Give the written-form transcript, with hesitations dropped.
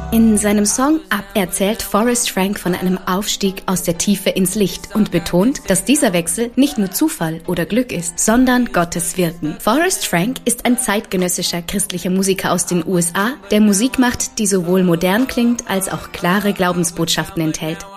In seinem Song Up erzählt Forrest Frank von einem Aufstieg aus der Tiefe ins Licht und betont, dass dieser Wechsel nicht nur Zufall oder Glück ist, sondern Gottes Wirken. Forrest Frank ist ein zeitgenössischer christlicher Musiker aus den USA, der Musik macht, die sowohl modern klingt als auch klare Glaubensbotschaften enthält.